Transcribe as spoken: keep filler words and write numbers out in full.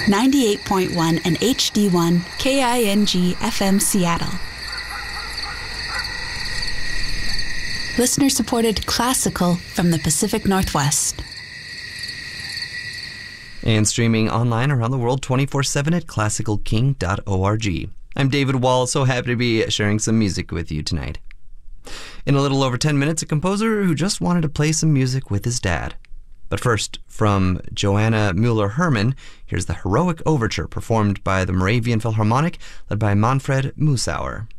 ninety-eight point one and H D one K I N G F M Seattle. Listener-supported classical from the Pacific Northwest. And streaming online around the world twenty-four seven at classical king dot org. I'm David Wall, so happy to be sharing some music with you tonight. In a little over ten minutes, a composer who just wanted to play some music with his dad. But first, from Joanna Müller-Hermann, here's the Heroic Overture performed by the Moravian Philharmonic, led by Manfred Musauer.